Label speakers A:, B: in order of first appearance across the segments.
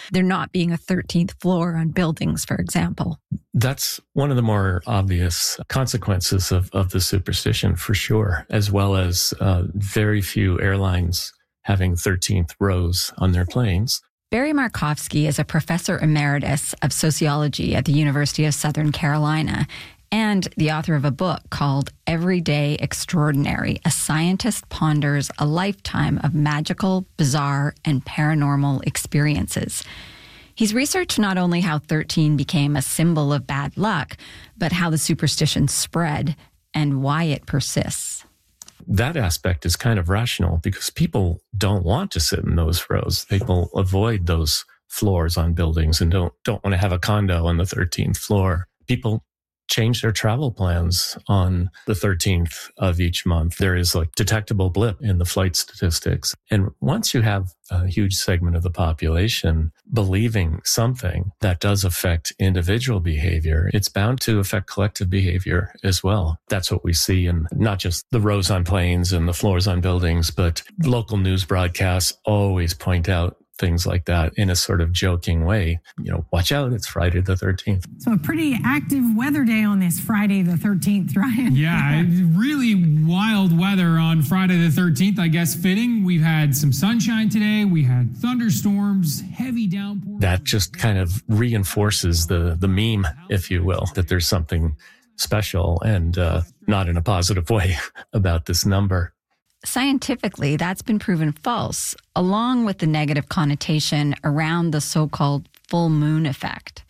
A: there not being a 13th floor on buildings, for example.
B: That's one of the more obvious consequences of the superstition, for sure, as well as very few airlines having 13th rows on their planes.
A: Barry Markowski is a professor emeritus of sociology at the University of Southern Carolina and the author of a book called Everyday Extraordinary: A Scientist Ponders a Lifetime of Magical, Bizarre, and Paranormal Experiences. He's researched not only how 13 became a symbol of bad luck, but how the superstition spread and why it persists.
B: That aspect is kind of rational because people don't want to sit in those rows. People avoid those floors on buildings and don't want to have a condo on the 13th floor. People change their travel plans on the 13th of each month. There is a detectable blip in the flight statistics. And once you have a huge segment of the population believing something that does affect individual behavior, it's bound to affect collective behavior as well. That's what we see in not just the rows on planes and the floors on buildings, but local news broadcasts always point out things like that in a sort of joking way. Watch out, it's Friday the 13th.
C: So a pretty active weather day on this Friday the 13th, Ryan.
D: Yeah, really wild weather on Friday the 13th, I guess fitting. We've had some sunshine today. We had thunderstorms, heavy downpours.
B: That just kind of reinforces the meme, if you will, that there's something special and not in a positive way about this number.
A: Scientifically, that's been proven false, along with the negative connotation around the so-called full moon effect.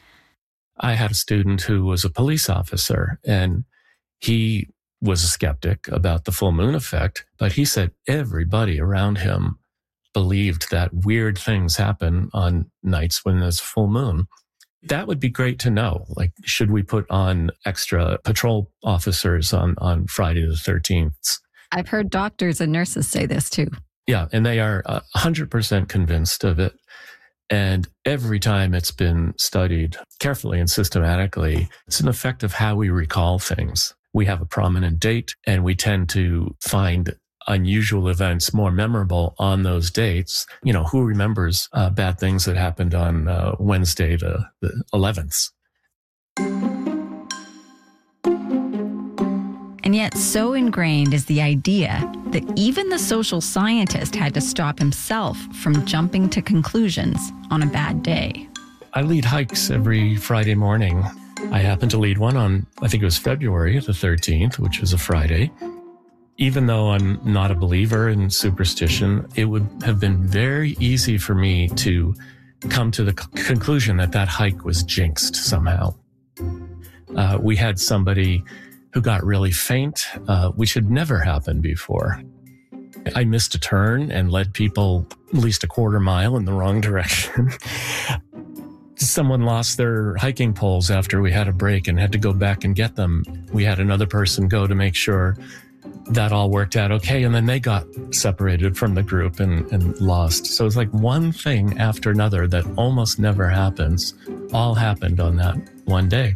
B: I had a student who was a police officer, and he was a skeptic about the full moon effect, but he said everybody around him believed that weird things happen on nights when there's full moon. That would be great to know. Like, should we put on extra patrol officers on Friday the 13th?
A: I've heard doctors and nurses say this too.
B: Yeah, and they are 100% convinced of it. And every time it's been studied carefully and systematically, it's an effect of how we recall things. We have a prominent date, and we tend to find unusual events more memorable on those dates. Who remembers bad things that happened on Wednesday the 11th?
A: And yet so ingrained is the idea that even the social scientist had to stop himself from jumping to conclusions on a bad day.
B: I lead hikes every Friday morning. I happened to lead one on, I think it was February the 13th, which was a Friday. Even though I'm not a believer in superstition, it would have been very easy for me to come to the conclusion that hike was jinxed somehow. We had somebody who got really faint, which had never happened before. I missed a turn and led people at least a quarter mile in the wrong direction. Someone lost their hiking poles after we had a break and had to go back and get them. We had another person go to make sure that all worked out okay, and then they got separated from the group and lost. So it's like one thing after another that almost never happens, all happened on that one day.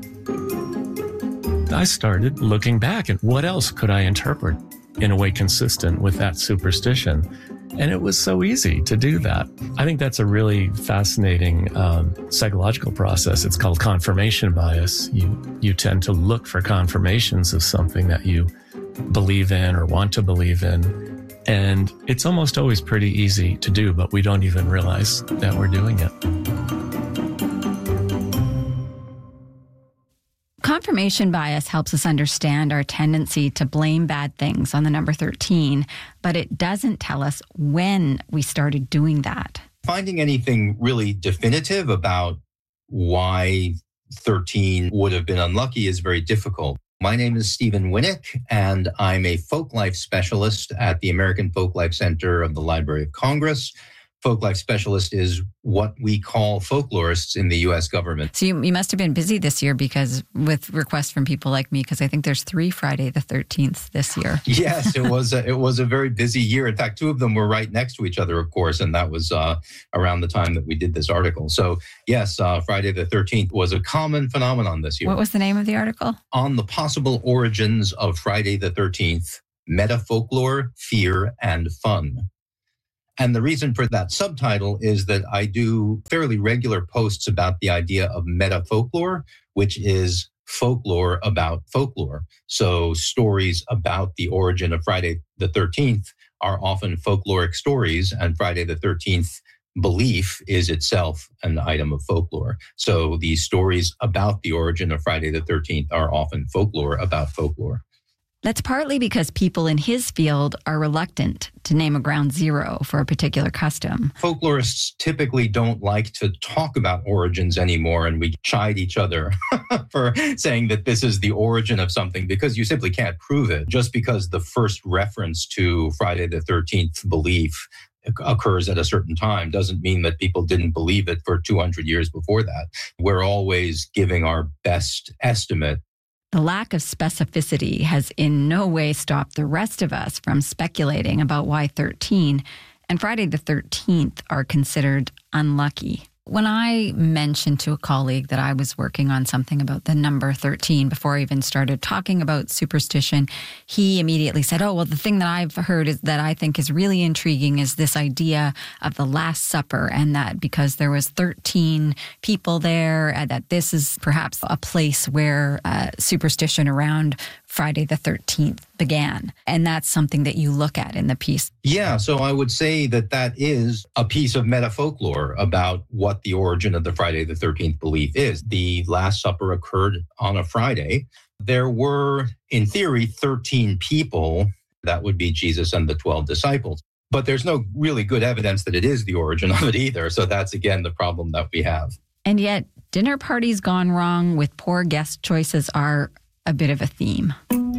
B: I started looking back at what else could I interpret in a way consistent with that superstition. And it was so easy to do that. I think that's a really fascinating psychological process. It's called confirmation bias. You tend to look for confirmations of something that you believe in or want to believe in. And it's almost always pretty easy to do, but we don't even realize that we're doing it.
A: Confirmation bias helps us understand our tendency to blame bad things on the number 13, but it doesn't tell us when we started doing that.
E: Finding anything really definitive about why 13 would have been unlucky is very difficult. My name is Stephen Winnick, and I'm a folklife specialist at the American Folklife Center of the Library of Congress. Folklife specialist is what we call folklorists in the U.S. government.
A: So you must have been busy this year because with requests from people like me, because I think there's 3 Friday the 13th this year.
E: Yes, it was a very busy year. In fact, 2 of them were right next to each other, of course, and that was around the time that we did this article. So yes, Friday the 13th was a common phenomenon this year.
A: What was the name of the article?
E: On the possible origins of Friday the 13th, meta-folklore, fear, and fun. And the reason for that subtitle is that I do fairly regular posts about the idea of meta-folklore, which is folklore about folklore. So stories about the origin of Friday the 13th are often folkloric stories, and Friday the 13th belief is itself an item of folklore. So these stories about the origin of Friday the 13th are often folklore about folklore.
A: That's partly because people in his field are reluctant to name a ground zero for a particular custom.
E: Folklorists typically don't like to talk about origins anymore, and we chide each other for saying that this is the origin of something because you simply can't prove it. Just because the first reference to Friday the 13th belief occurs at a certain time doesn't mean that people didn't believe it for 200 years before that. We're always giving our best estimate.
A: The lack of specificity has in no way stopped the rest of us from speculating about why 13 and Friday the 13th are considered unlucky. When I mentioned to a colleague that I was working on something about the number 13 before I even started talking about superstition, he immediately said, oh, well, the thing that I've heard is that I think is really intriguing is this idea of the Last Supper, and that because there was 13 people there, that this is perhaps a place where superstition around Friday the 13th began. And that's something that you look at in the piece.
E: Yeah, so I would say that that is a piece of meta-folklore about what the origin of the Friday the 13th belief is. The Last Supper occurred on a Friday. There were, in theory, 13 people. That would be Jesus and the 12 disciples. But there's no really good evidence that it is the origin of it either. So that's, again, the problem that we have.
A: And yet, dinner parties gone wrong with poor guest choices are a bit of a theme.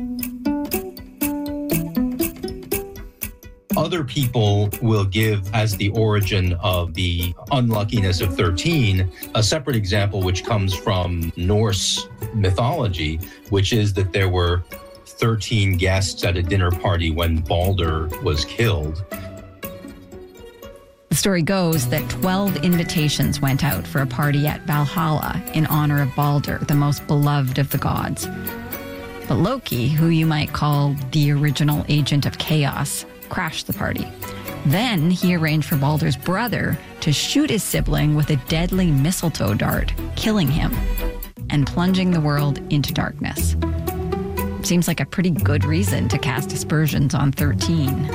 E: Other people will give as the origin of the unluckiness of 13 a separate example which comes from Norse mythology, which is that there were 13 guests at a dinner party when Balder was killed.
A: The story goes that 12 invitations went out for a party at Valhalla in honor of Balder, the most beloved of the gods. But Loki, who you might call the original agent of chaos, crashed the party. Then he arranged for Balder's brother to shoot his sibling with a deadly mistletoe dart, killing him and plunging the world into darkness. Seems like a pretty good reason to cast aspersions on 13.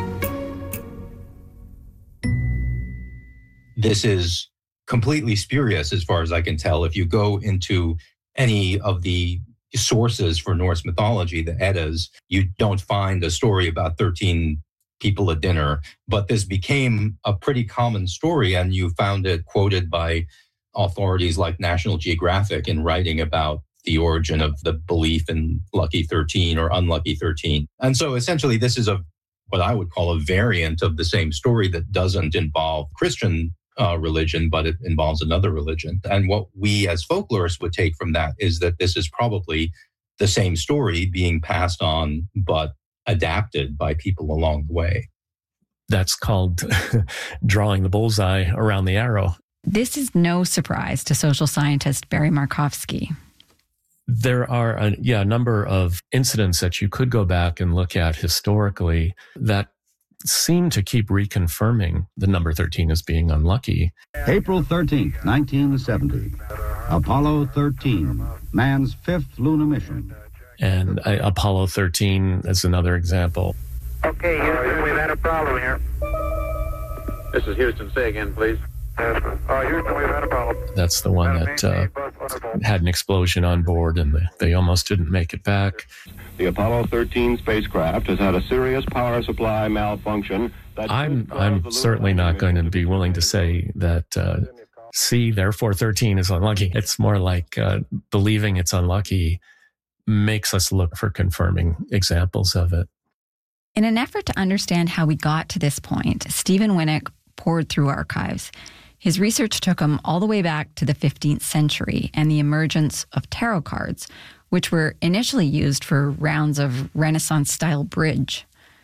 E: This is completely spurious as far as I can tell. If you go into any of the sources for Norse mythology, the Eddas, you don't find a story about 13 people at dinner, but this became a pretty common story, and you found it quoted by authorities like National Geographic in writing about the origin of the belief in lucky 13 or unlucky 13. And so essentially this is what I would call a variant of the same story that doesn't involve Christian religion, but it involves another religion. And what we as folklorists would take from that is that this is probably the same story being passed on, but adapted by people along the way.
B: That's called drawing the bullseye around the arrow.
A: This is no surprise to social scientist Barry Markowski.
B: There are a number of incidents that you could go back and look at historically that seem to keep reconfirming the number 13 as being unlucky.
F: April 13th, 1970. Apollo 13, man's fifth lunar mission.
B: And Apollo 13 is another example.
G: Okay, Houston, we've had a problem here.
H: This is Houston. Say again, please.
G: Houston, we've had a problem.
B: That's the one that had an explosion on board, and they almost didn't make it back.
H: The Apollo 13 spacecraft has had a serious power supply malfunction.
B: I'm certainly not going to be willing to say that, therefore 13 is unlucky. It's more like believing it's unlucky makes us look for confirming examples of it.
A: In an effort to understand how we got to this point, Stephen Winnick poured through archives. His research took him all the way back to the 15th century and the emergence of tarot cards, which were initially used for rounds of Renaissance-style bridge.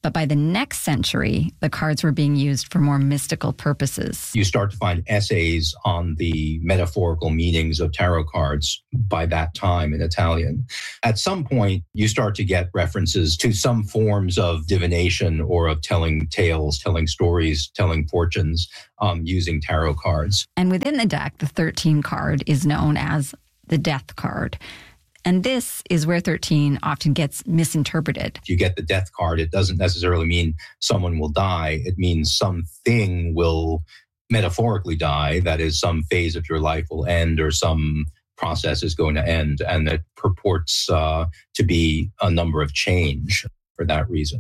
A: But by the next century, the cards were being used for more mystical purposes.
E: You start to find essays on the metaphorical meanings of tarot cards by that time in Italian. At some point, you start to get references to some forms of divination or of telling tales, telling stories, telling fortunes using tarot cards.
A: And within the deck, the 13 card is known as the Death card. And this is where 13 often gets misinterpreted.
E: If you get the death card, it doesn't necessarily mean someone will die. It means something will metaphorically die. That is, some phase of your life will end or some process is going to end. And it purports to be a number of change for that reason.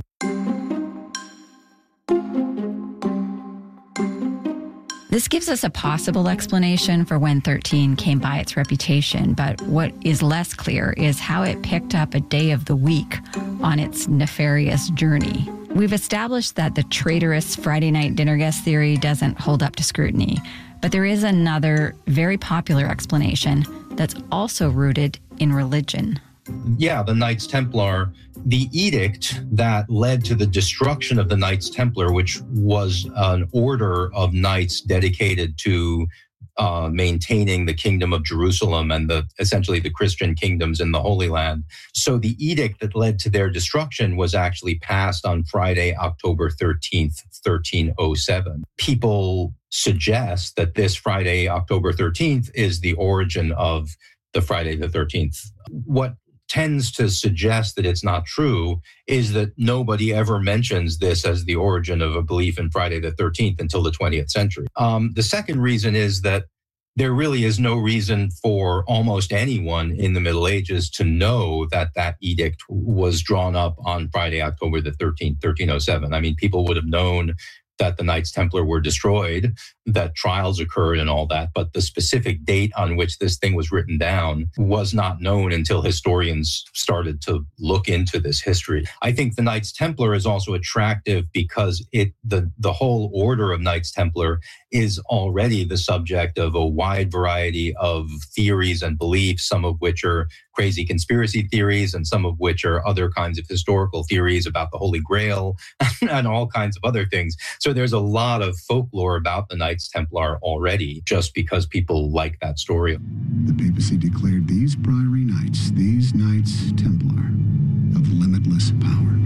A: This gives us a possible explanation for when 13 came by its reputation, but what is less clear is how it picked up a day of the week on its nefarious journey. We've established that the traitorous Friday night dinner guest theory doesn't hold up to scrutiny, but there is another very popular explanation that's also rooted in religion.
E: Yeah, the Knights Templar, the edict that led to the destruction of the Knights Templar, which was an order of knights dedicated to maintaining the kingdom of Jerusalem and essentially the Christian kingdoms in the Holy Land. So the edict that led to their destruction was actually passed on Friday, October 13th, 1307. People suggest that this Friday, October 13th, is the origin of the Friday the 13th. What tends to suggest that it's not true is that nobody ever mentions this as the origin of a belief in Friday the 13th until the 20th century. The second reason is that there really is no reason for almost anyone in the Middle Ages to know that that edict was drawn up on Friday, October the 13th, 1307. I mean, people would have known that the Knights Templar were destroyed, that trials occurred and all that, but the specific date on which this thing was written down was not known until historians started to look into this history. I think the Knights Templar is also attractive because the whole order of Knights Templar is already the subject of a wide variety of theories and beliefs, some of which are crazy conspiracy theories and some of which are other kinds of historical theories about the Holy Grail and all kinds of other things. So there's a lot of folklore about the Knights Templar already, just because people like that story.
I: The papacy declared these priory knights, these Knights Templar, of limitless power.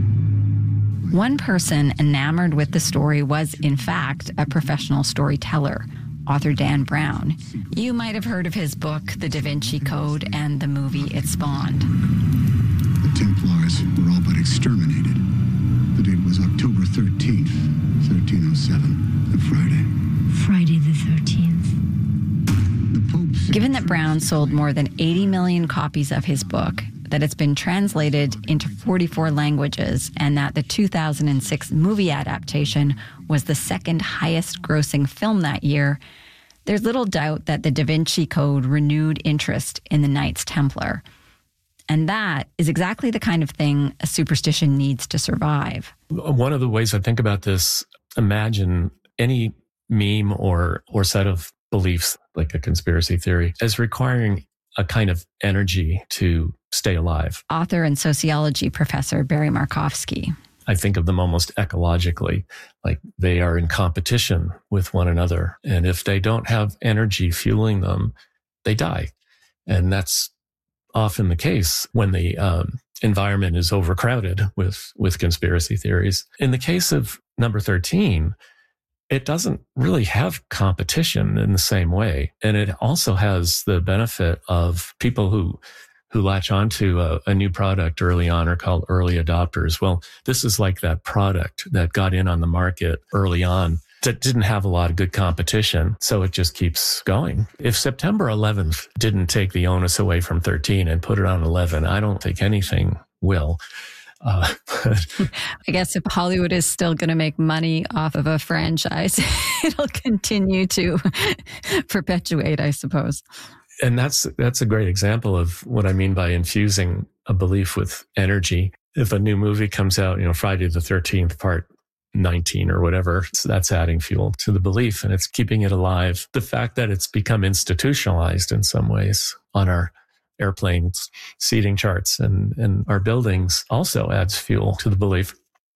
A: One person enamored with the story was, in fact, a professional storyteller, author Dan Brown. You might have heard of his book, The Da Vinci Code, and the movie it spawned.
I: The Templars were all but exterminated. The date was October 13th, 1307, a Friday.
J: Friday the 13th.
I: The Pope...
A: Given that Brown sold more than 80 million copies of his book, that it's been translated into 44 languages, and that the 2006 movie adaptation was the second highest grossing film that year, there's little doubt that the Da Vinci Code renewed interest in the Knights Templar. And that is exactly the kind of thing a superstition needs to survive.
B: One of the ways I think about this, imagine any meme or set of beliefs, like a conspiracy theory, as requiring a kind of energy to stay alive.
A: Author and sociology professor Barry Markowski.
B: I think of them almost ecologically, like they are in competition with one another. And if they don't have energy fueling them, they die. And that's often the case when the environment is overcrowded with conspiracy theories. In the case of number 13, it doesn't really have competition in the same way. And it also has the benefit of people who latch onto a new product early on are called early adopters. Well, this is like that product that got in on the market early on that didn't have a lot of good competition, so it just keeps going. If September 11th didn't take the onus away from 13 and put it on 11, I don't think anything will.
A: I guess if Hollywood is still going to make money off of a franchise, it'll continue to perpetuate, I suppose.
B: And that's a great example of what I mean by infusing a belief with energy. If a new movie comes out, Friday the 13th, part 19 or whatever, so that's adding fuel to the belief and it's keeping it alive. The fact that it's become institutionalized in some ways on our airplanes, seating charts, and our buildings also adds fuel to the belief.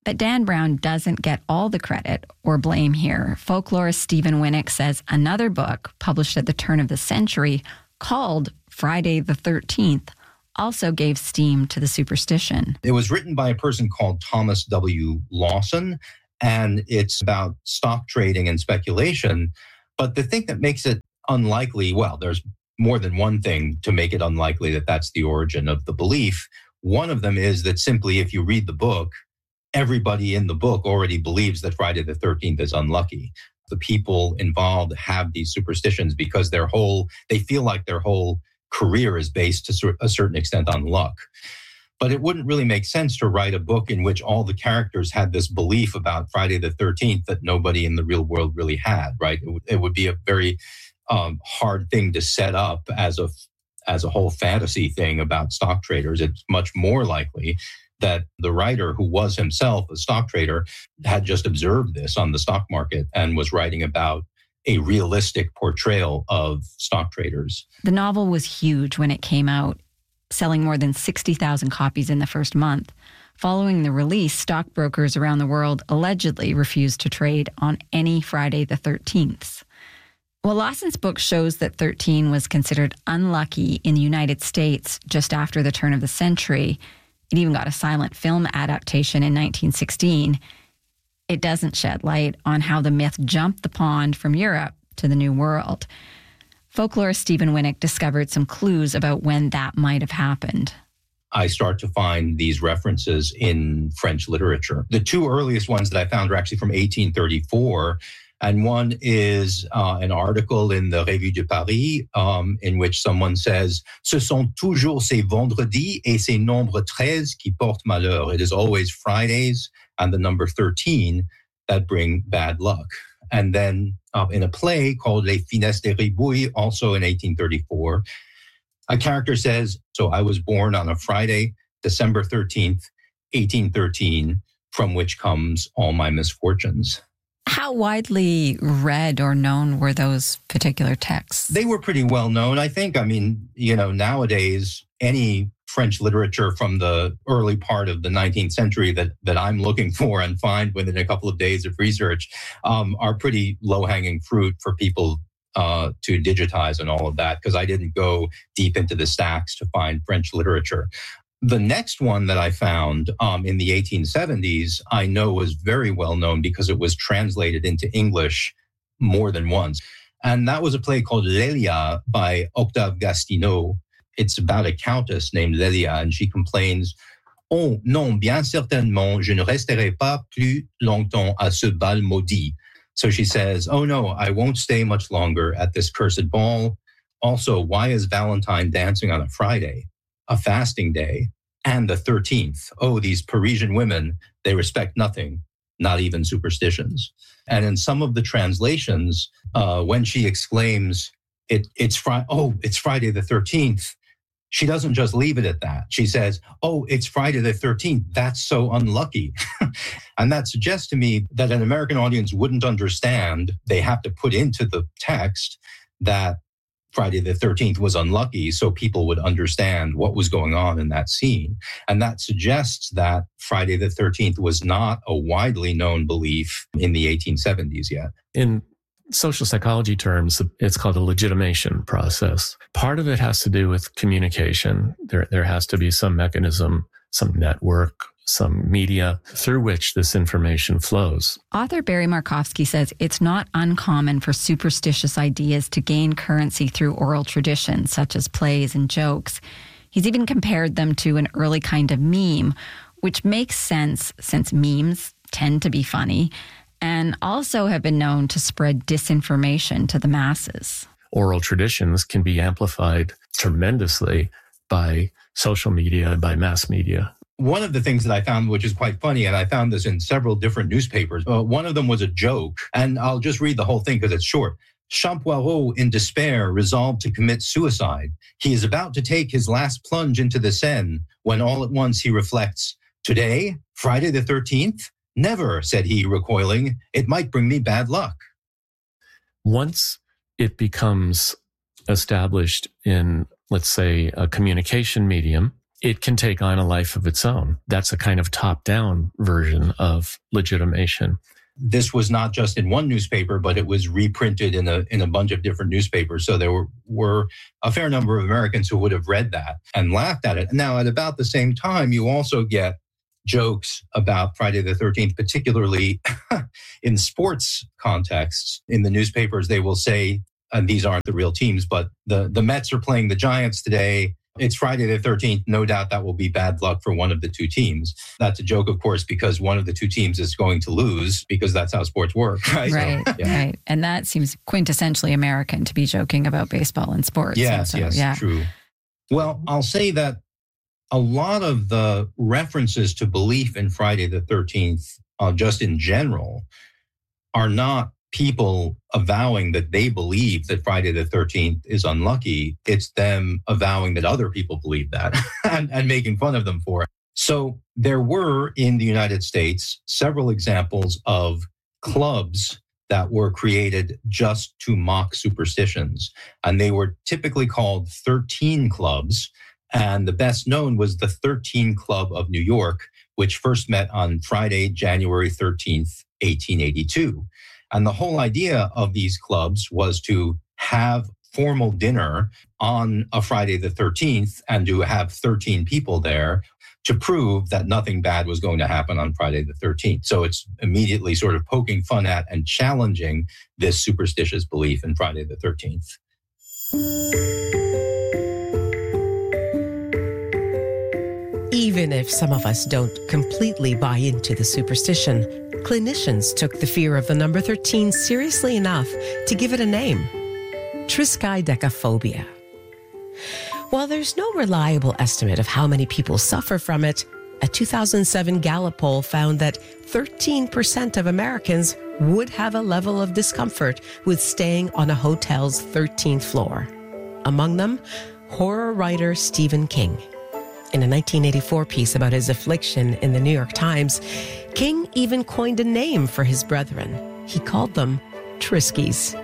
A: But Dan Brown doesn't get all the credit or blame here. Folklorist Stephen Winnick says another book published at the turn of the century called Friday the 13th also gave steam to the superstition.
E: It was written by a person called Thomas W. Lawson, and it's about stock trading and speculation. But the thing that makes it unlikely, well, there's more than one thing to make it unlikely that that's the origin of the belief. One of them is that simply if you read the book, everybody in the book already believes that Friday the 13th is unlucky. The people involved have these superstitions because they feel like their whole career is based to a certain extent on luck. But it wouldn't really make sense to write a book in which all the characters had this belief about Friday the 13th that nobody in the real world really had, right? It would be a very hard thing to set up as a whole fantasy thing about stock traders. It's much more likely that the writer, who was himself a stock trader, had just observed this on the stock market and was writing about a realistic portrayal of stock traders.
A: The novel was huge when it came out, selling more than 60,000 copies in the first month. Following the release, stockbrokers around the world allegedly refused to trade on any Friday the 13th. Well, Lawson's book shows that 13 was considered unlucky in the United States just after the turn of the century. It even got a silent film adaptation in 1916. It doesn't shed light on how the myth jumped the pond from Europe to the New World. Folklorist Stephen Winnick discovered some clues about when that might have happened.
E: I start to find these references in French literature. The two earliest ones that I found are actually from 1834. And one is an article in the Revue de Paris in which someone says, "Ce sont toujours ces vendredis et ces nombres 13 qui portent malheur." It is always Fridays and the number 13 that bring bad luck. And then in a play called Les Finesses de Ribouille, also in 1834, a character says, "So I was born on a Friday, December 13th, 1813, from which comes all my misfortunes."
A: How widely read or known were those particular texts?
E: They were pretty well known, I think. I mean, nowadays, any French literature from the early part of the 19th century that I'm looking for and find within a couple of days of research are pretty low-hanging fruit for people to digitize and all of that, because I didn't go deep into the stacks to find French literature. The next one that I found in the 1870s, I know was very well known because it was translated into English more than once. And that was a play called Lélia by Octave Gastineau. It's about a countess named Lélia, and she complains, "Oh, non, bien certainement, je ne resterai pas plus longtemps à ce bal maudit." So she says, "Oh no, I won't stay much longer at this cursed ball. Also, why is Valentine dancing on a Friday? A fasting day, and the 13th. Oh, these Parisian women, they respect nothing, not even superstitions." And in some of the translations, when she exclaims, it's Friday the 13th, she doesn't just leave it at that. She says, "Oh, it's Friday the 13th. That's so unlucky." And that suggests to me that an American audience wouldn't understand. They have to put into the text that Friday the 13th was unlucky, so people would understand what was going on in that scene. And that suggests that Friday the 13th was not a widely known belief in the 1870s yet.
B: In social psychology terms, it's called a legitimation process. Part of it has to do with communication. There has to be some mechanism, some network, some media through which this information flows.
A: Author Barry Markowski says it's not uncommon for superstitious ideas to gain currency through oral traditions, such as plays and jokes. He's even compared them to an early kind of meme, which makes sense since memes tend to be funny and also have been known to spread disinformation to the masses.
B: Oral traditions can be amplified tremendously by social media, by mass media.
E: One of the things that I found, which is quite funny, and I found this in several different newspapers, one of them was a joke, and I'll just read the whole thing because it's short. Champoireau, in despair, resolved to commit suicide. He is about to take his last plunge into the Seine when all at once he reflects, "Today, Friday the 13th? Never," said he, recoiling. "It might bring me bad luck."
B: Once it becomes established in, let's say, a communication medium, it can take on a life of its own. That's a kind of top-down version of legitimation.
E: This was not just in one newspaper, but it was reprinted in a bunch of different newspapers. So there were a fair number of Americans who would have read that and laughed at it. Now, at about the same time, you also get jokes about Friday the 13th, particularly in sports contexts. In the newspapers, they will say, and these aren't the real teams, but the Mets are playing the Giants today. It's Friday the 13th. No doubt that will be bad luck for one of the two teams. That's a joke, of course, because one of the two teams is going to lose, because that's how sports work, right?
A: Right,
E: so, yeah.
A: right. And that seems quintessentially American to be joking about baseball and sports.
E: Yes,
A: and so,
E: yes, true. Well, I'll say that a lot of the references to belief in Friday the 13th, just in general, are not people avowing that they believe that Friday the 13th is unlucky. It's them avowing that other people believe that and making fun of them for it. So there were in the United States several examples of clubs that were created just to mock superstitions. And they were typically called 13 clubs. And the best known was the 13 Club of New York, which first met on Friday, January 13th, 1882. And the whole idea of these clubs was to have formal dinner on a Friday the 13th and to have 13 people there to prove that nothing bad was going to happen on Friday the 13th. So it's immediately sort of poking fun at and challenging this superstitious belief in Friday the 13th.
K: Even if some of us don't completely buy into the superstition, clinicians took the fear of the number 13 seriously enough to give it a name: triskaidekaphobia. While there's no reliable estimate of how many people suffer from it, a 2007 Gallup poll found that 13% of Americans would have a level of discomfort with staying on a hotel's 13th floor. Among them, horror writer Stephen King. In a 1984 piece about his affliction in the New York Times, King even coined a name for his brethren. He called them Triskies.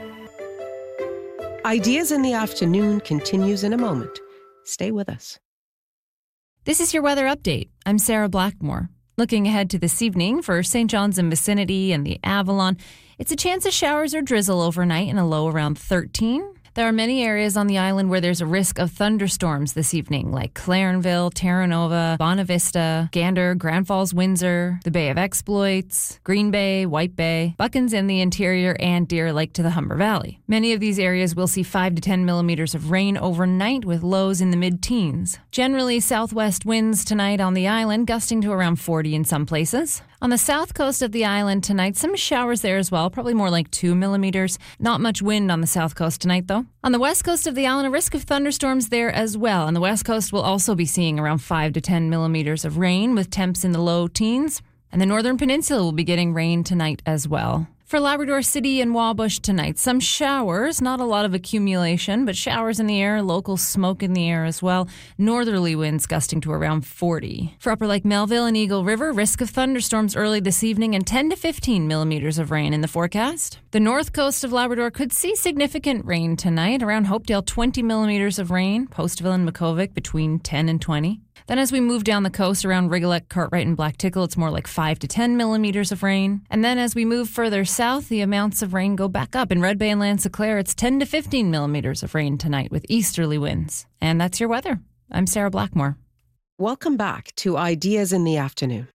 K: Ideas in the Afternoon continues in a moment. Stay with us.
L: This is your weather update. I'm Sarah Blackmore. Looking ahead to this evening for St. John's and vicinity and the Avalon, it's a chance of showers or drizzle overnight and a low around 13. There are many areas on the island where there's a risk of thunderstorms this evening, like Clarenville, Terra Nova, Bonavista, Gander, Grand Falls, Windsor, the Bay of Exploits, Green Bay, White Bay, Buckens in the interior, and Deer Lake to the Humber Valley. Many of these areas will see 5 to 10 millimeters of rain overnight with lows in the mid-teens. Generally, southwest winds tonight on the island, gusting to around 40 in some places. On the south coast of the island tonight, some showers there as well, probably more like 2 millimeters. Not much wind on the south coast tonight, though. On the west coast of the island, a risk of thunderstorms there as well. On the west coast, we'll also be seeing around 5 to 10 millimeters of rain with temps in the low teens. And the northern peninsula will be getting rain tonight as well. For Labrador City and Wabush tonight, some showers, not a lot of accumulation, but showers in the air, local smoke in the air as well. Northerly winds gusting to around 40. For Upper Lake Melville and Eagle River, risk of thunderstorms early this evening and 10 to 15 millimeters of rain in the forecast. The north coast of Labrador could see significant rain tonight. Around Hopedale, 20 millimeters of rain. Postville and Makkovik between 10 and 20. Then as we move down the coast around Rigolet, Cartwright, and Black Tickle, it's more like 5 to 10 millimeters of rain. And then as we move further south, the amounts of rain go back up. In Red Bay and Lanse-Claire, it's 10 to 15 millimeters of rain tonight with easterly winds. And that's your weather. I'm Sarah Blackmore.
K: Welcome back to Ideas in the Afternoon.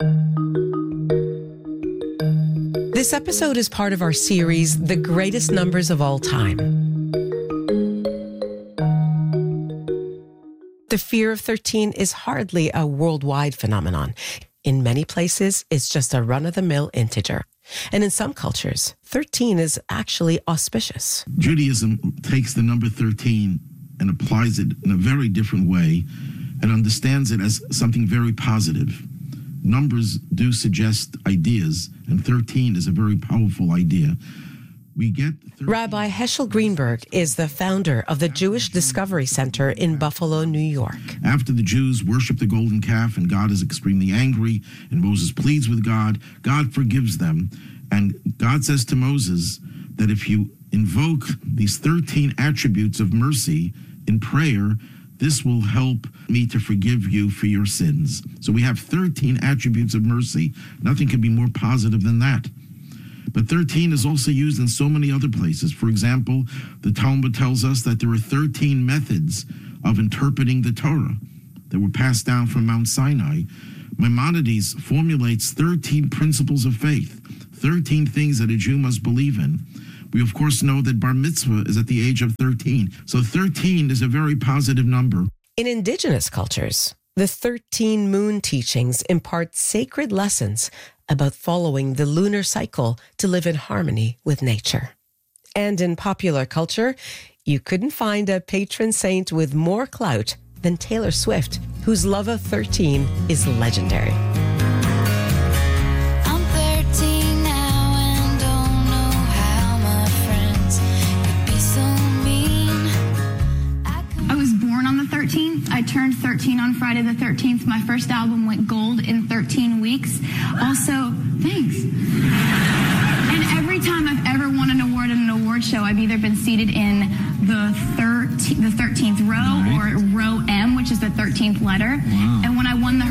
K: This episode is part of our series, The Greatest Numbers of All Time. The fear of 13 is hardly a worldwide phenomenon. In many places, it's just a run-of-the-mill integer. And in some cultures, 13 is actually auspicious.
M: Judaism takes the number 13 and applies it in a very different way and understands it as something very positive. Numbers do suggest ideas, and 13 is a very powerful idea.
K: Rabbi Heschel Greenberg is the founder of the Jewish Discovery Center in Buffalo, New York.
M: After the Jews worship the golden calf and God is extremely angry and Moses pleads with God, God forgives them. And God says to Moses that if you invoke these 13 attributes of mercy in prayer, This will help me to forgive you for your sins. So we have 13 attributes of mercy. Nothing can be more positive than that. But 13 is also used in so many other places. For example, the Talmud tells us that there are 13 methods of interpreting the Torah that were passed down from Mount Sinai. Maimonides formulates 13 principles of faith, 13 things that a Jew must believe in. We, of course, know that bar mitzvah is at the age of 13. So 13 is a very positive number.
K: In indigenous cultures, the 13 moon teachings impart sacred lessons about following the lunar cycle to live in harmony with nature. And in popular culture, you couldn't find a patron saint with more clout than Taylor Swift, whose love of 13 is legendary.
N: I turned 13 on Friday the 13th. My first album went gold in 13 weeks. Also, thanks. And every time I've ever won an award at an award show, I've either been seated in the 13th row or row M, which is the 13th letter. Wow. And when I won the